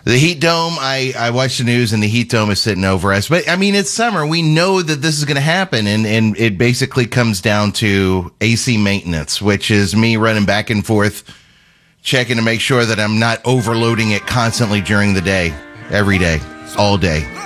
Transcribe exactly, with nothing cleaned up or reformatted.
The heat dome, I, I watch the news and the heat dome is sitting over us. But, I mean, it's summer. We know that this is going to happen. And, and it basically comes down to A C maintenance, which is me running back and forth, checking to make sure that I'm not overloading it constantly during the day, every day, all day.